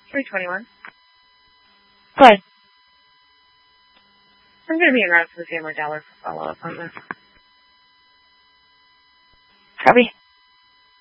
321. Go ahead. I'm going to be en route to the Family Dollar for follow-up on this. Copy.